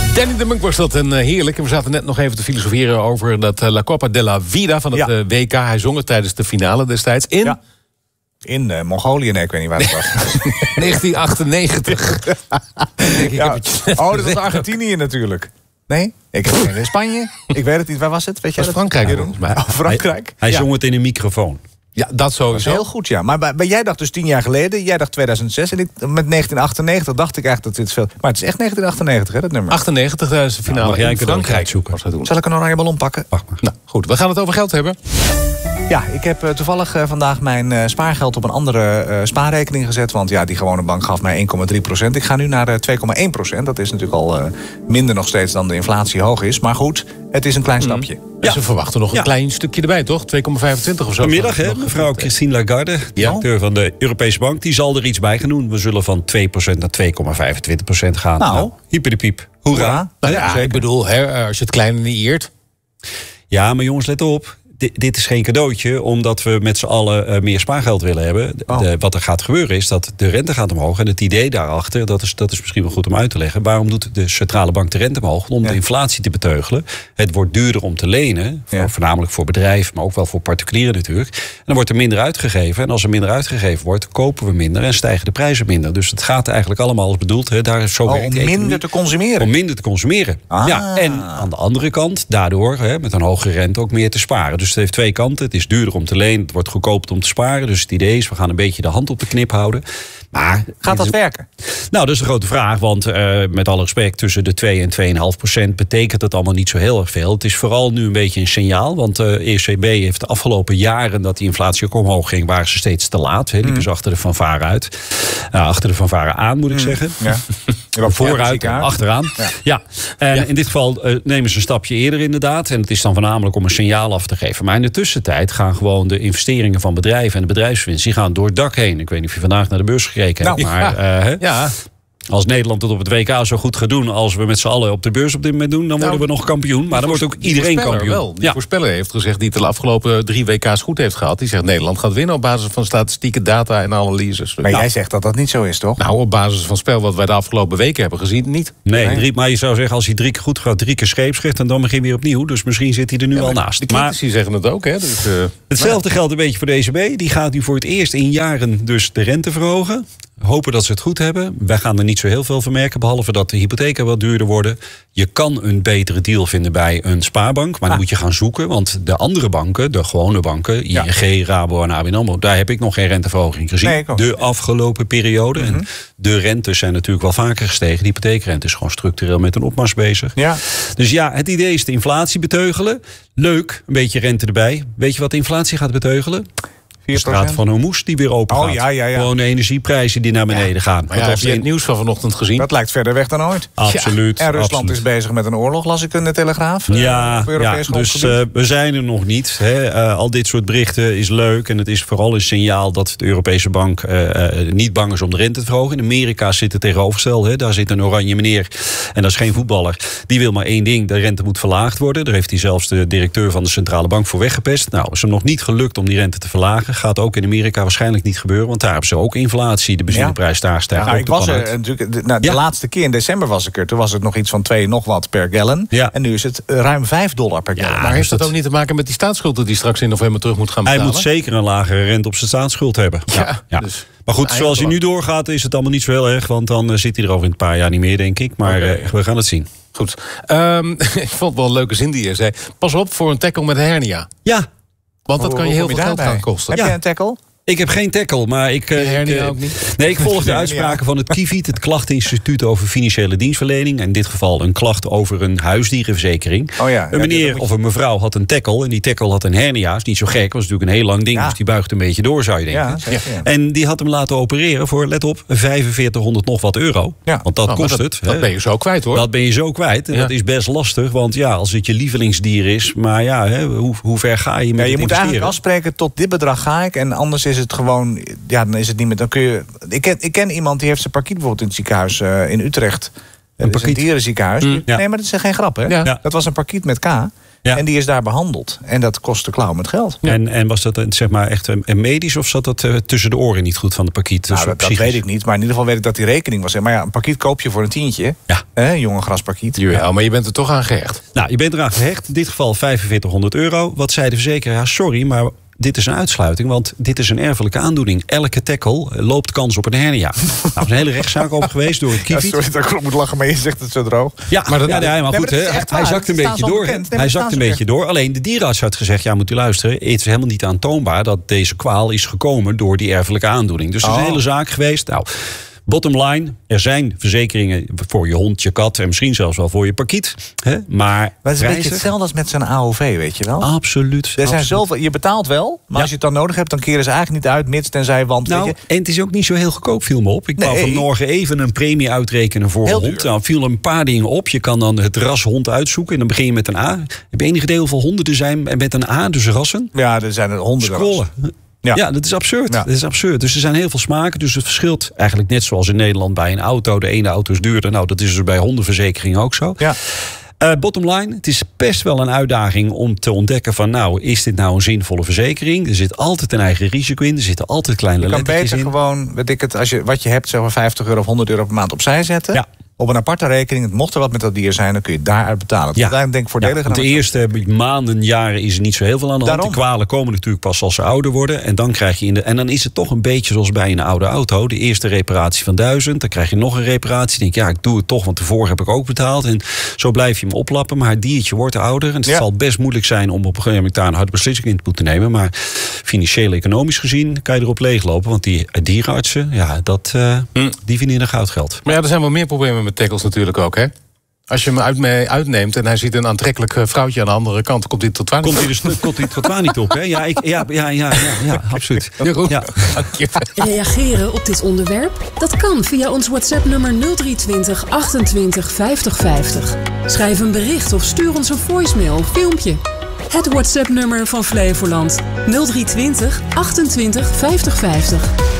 Danny de Munk was dat en heerlijk. En we zaten net nog even te filosoferen over dat La Copa della Vida van het WK. Hij zong het tijdens de finale destijds in... Ja. In Mongolië, nee, ik weet niet waar het was. 1998. Dat was Argentinië natuurlijk. Nee? Ik heb in Spanje. Ik weet het niet. Waar was het? Weet je dat? Frankrijk, volgens mij. Frankrijk. Hij zong het in een microfoon. Ja, dat sowieso. Dat heel goed, ja. Maar jij dacht dus 10 jaar geleden, jij dacht 2006. En met 1998 dacht ik eigenlijk dat dit veel... Maar het is echt 1998, hè, dat nummer. 98, tijdens de finale in Frankrijk. Zoeken. Zal ik een oranje ballon pakken? Wacht maar. Nou, goed. We gaan het over geld hebben. Ja, ik heb toevallig vandaag mijn spaargeld op een andere spaarrekening gezet. Want ja, die gewone bank gaf mij 1,3%. Ik ga nu naar 2,1%. Dat is natuurlijk al minder nog steeds dan de inflatie hoog is. Maar goed, het is een klein stapje. Ja. Ze verwachten nog een klein stukje erbij, toch? 2,25 of zo. Vanmiddag, mevrouw Christine Lagarde, directeur van de Europese Bank... die zal er iets bij gaan doen. We zullen van 2% naar 2,25% gaan. Nou, hyper de piep. Hoera. Nou ja, ik bedoel, als je het kleine niet eert... Ja, maar jongens, let op. Dit is geen cadeautje, omdat we met z'n allen meer spaargeld willen hebben. Wat er gaat gebeuren is dat de rente gaat omhoog. En het idee daarachter, dat is misschien wel goed om uit te leggen. Waarom doet de centrale bank de rente omhoog? Om de inflatie te beteugelen. Het wordt duurder om te lenen. Voornamelijk voor bedrijven, maar ook wel voor particulieren natuurlijk. En dan wordt er minder uitgegeven. En als er minder uitgegeven wordt, kopen we minder en stijgen de prijzen minder. Dus het gaat eigenlijk allemaal als bedoeld. Daar is om minder te consumeren? Om minder te consumeren. Ja, en aan de andere kant, daardoor met een hogere rente ook meer te sparen. Dus het heeft twee kanten. Het is duurder om te lenen, het wordt goedkoper om te sparen. Dus het idee is, we gaan een beetje de hand op de knip houden. Maar gaat dat werken? Nou, dat is een grote vraag. Want met alle respect, tussen de 2 en 2,5% betekent het allemaal niet zo heel erg veel. Het is vooral nu een beetje een signaal. Want de ECB heeft de afgelopen jaren dat die inflatie ook omhoog ging, waren ze steeds te laat. Liepen ze achter de fanfare uit. Achter de fanfare aan, moet ik zeggen. Ja. Vooruit, achteraan. Ja. En in dit geval nemen ze een stapje eerder inderdaad. En het is dan voornamelijk om een signaal af te geven. Maar in de tussentijd gaan gewoon de investeringen van bedrijven en de bedrijfswinst, die gaan door het dak heen. Ik weet niet of je vandaag naar de beurs gekeken hebt. Maar als Nederland het op het WK zo goed gaat doen als we met z'n allen op de beurs op dit moment doen, dan worden we nog kampioen. Maar dan wordt ook iedereen kampioen. Die voorspeller heeft gezegd, die het de afgelopen 3 WK's goed heeft gehad. Die zegt Nederland gaat winnen op basis van statistieke data en analyses. Maar jij zegt dat dat niet zo is, toch? Nou, op basis van spel wat wij de afgelopen weken hebben gezien, niet. Nee. Maar je zou zeggen, als hij 3 keer goed gaat, 3 keer scheepsrecht, en dan begin je weer opnieuw. Dus misschien zit hij er nu al naast. De critici zeggen het ook, hè? Dus, hetzelfde geldt een beetje voor de ECB. Die gaat nu voor het eerst in jaren dus de rente verhogen. Hopen dat ze het goed hebben. Wij gaan er niet zo heel veel van merken, behalve dat de hypotheken wat duurder worden. Je kan een betere deal vinden bij een spaarbank, maar dan moet je gaan zoeken. Want de andere banken, de gewone banken, ING, Rabo en ABN AMRO, daar heb ik nog geen renteverhoging gezien. De afgelopen periode. En de rentes zijn natuurlijk wel vaker gestegen. De hypotheekrente is gewoon structureel met een opmars bezig. Ja. Dus ja, het idee is de inflatie beteugelen. Leuk, een beetje rente erbij. Weet je wat de inflatie gaat beteugelen? De straat van Hormuz die weer open gaat. Gewoon de energieprijzen die naar beneden gaan. Maar heb je het nieuws van vanochtend gezien? Dat lijkt verder weg dan ooit. Absoluut. En Rusland is bezig met een oorlog, las ik in de Telegraaf. Dus we zijn er nog niet. Al dit soort berichten is leuk. En het is vooral een signaal dat de Europese bank niet bang is om de rente te verhogen. In Amerika zit het tegenovergestelde. Daar zit een oranje meneer. En dat is geen voetballer. Die wil maar één ding. De rente moet verlaagd worden. Daar heeft hij zelfs de directeur van de centrale bank voor weggepest. Nou, is hem nog niet gelukt om die rente te verlagen. Gaat ook in Amerika waarschijnlijk niet gebeuren. Want daar hebben ze ook inflatie. De benzineprijs daar stijgt ook. Ik was er natuurlijk. De laatste keer in december was ik er. Toen was het nog iets van 2 nog wat per gallon. Ja. En nu is het ruim $5 per gallon. Maar heeft dat ook niet te maken met die staatsschuld die straks in november terug moet gaan betalen? Hij moet zeker een lagere rente op zijn staatsschuld hebben. Dus maar goed, zoals hij nu doorgaat is het allemaal niet zo heel erg. Want dan zit hij er over in een paar jaar niet meer, denk ik. Maar we gaan het zien. Goed. Ik vond het wel een leuke zin die je zei. Pas op voor een tackle met een hernia. Ja. Want dat kan je heel veel geld gaan kosten. Heb jij een tackle? Ik heb geen tackle, maar ik ook niet. Nee, ik volg de uitspraken van het KIVIT, het Klachteninstituut over Financiële Dienstverlening. In dit geval een klacht over een huisdierenverzekering. Een meneer of een mevrouw had een tackle en die tackle had een hernia. Is niet zo gek, was natuurlijk een heel lang ding, dus die buigt een beetje door, zou je denken. En die had hem laten opereren voor, let op, 4500 nog wat euro. Want dat kost het. Dat ben je zo kwijt, hoor. Dat ben je zo kwijt. En dat is best lastig, want als het je lievelingsdier is, maar hoe ver ga je met het je moet investeren? eigenlijk afspreken, tot dit bedrag ga ik en anders is het gewoon, dan is het niet meer. Dan kun je. Ik ken iemand die heeft zijn parkiet bijvoorbeeld in het ziekenhuis in Utrecht. Een dierenziekenhuis. Nee, maar dat is geen grap, hè? Ja. Dat was een parkiet met K. Ja. En die is daar behandeld. En dat kost de klauw met geld. Ja. En was dat zeg maar echt een medisch of zat dat tussen de oren niet goed van de parkiet? Nou, dat weet ik niet. Maar in ieder geval weet ik dat die rekening was. Maar ja, een parkiet koop je voor een $10. Ja. Jonge grasparkiet. Ja, maar je bent er toch aan gehecht. Nou, je bent eraan gehecht. In dit geval €4500. Wat zei de verzekeraar? Sorry, maar dit is een uitsluiting, want dit is een erfelijke aandoening. Elke tackle loopt kans op een hernia. Nou, er is een hele rechtszaak over geweest door het Kieviet. Ja, sorry dat ik moet lachen, maar je zegt het zo droog. Ja, maar goed, hij zakt een beetje door. Hij zakt een beetje door. Alleen de dierenarts had gezegd, ja, moet u luisteren, het is helemaal niet aantoonbaar dat deze kwaal is gekomen door die erfelijke aandoening. Dus er is een hele zaak geweest. Nou, bottom line, er zijn verzekeringen voor je hond, je kat en misschien zelfs wel voor je parkiet. Maar het is een beetje hetzelfde als met zijn AOV, weet je wel? Absoluut. Er zijn zoveel, je betaalt wel, maar als je het dan nodig hebt, dan keren ze eigenlijk niet uit, mits tenzij, want nou, weet je. En het is ook niet zo heel goedkoop, viel me op. Ik wou vanmorgen even een premie uitrekenen voor een hond. Nou, viel een paar dingen op. Je kan dan het ras hond uitzoeken en dan begin je met een A. Heb je enig idee hoeveel honden er zijn met een A, dus rassen? Ja, er zijn er honderden. Scrollen. Ja, dat is absurd. Ja. Dat is absurd. Dus er zijn heel veel smaken. Dus het verschilt eigenlijk net zoals in Nederland bij een auto. De ene auto is duurder. Nou, dat is dus bij hondenverzekering ook zo. Ja. Bottom line, het is best wel een uitdaging om te ontdekken van, nou, is dit nou een zinvolle verzekering? Er zit altijd een eigen risico in. Er zitten altijd kleine lettertjes in. Je kan beter gewoon, weet ik het, als je wat je hebt, zeg maar €50 of €100 per maand opzij zetten. Ja. Op een aparte rekening. Het mocht er wat met dat dier zijn, dan kun je daaruit betalen. Ja. Denk ik voordeliger. Want de eerste maanden, jaren is er niet zo heel veel aan de hand. Daarom. De kwalen komen natuurlijk pas als ze ouder worden. En dan krijg je en dan is het toch een beetje zoals bij een oude auto. De eerste reparatie van 1000. Dan krijg je nog een reparatie. Dan denk je, ja, ik doe het toch, want tevoren heb ik ook betaald. En zo blijf je hem oplappen. Maar het diertje wordt ouder. En het zal best moeilijk zijn om op een gegeven moment daar een harde beslissing in te moeten nemen. Maar financieel, economisch gezien kan je erop leeglopen. Want die dierenartsen, ja, die vinden er goudgeld. Maar ja, er zijn wel meer problemen met tackles natuurlijk ook, hè? Als je hem uitneemt en hij ziet een aantrekkelijk vrouwtje aan de andere kant, komt hij trottoir niet op, hè? Ja, absoluut. Jeroen, ja. Reageren op dit onderwerp? Dat kan via ons WhatsApp-nummer 0320 28 50 50. Schrijf een bericht of stuur ons een voicemail of filmpje. Het WhatsApp-nummer van Flevoland 0320 28 50 50.